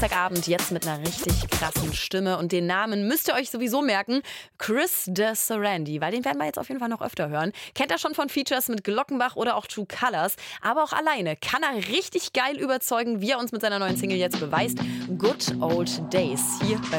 Samstagabend jetzt mit einer richtig krassen Stimme. Und den Namen müsst ihr euch sowieso merken. Chris de Sarandi, weil den werden wir jetzt auf jeden Fall noch öfter hören. Kennt er schon von Features mit Glockenbach oder auch True Colors. Aber auch alleine kann er richtig geil überzeugen, wie er uns mit seiner neuen Single jetzt beweist. Good Old Days hier bei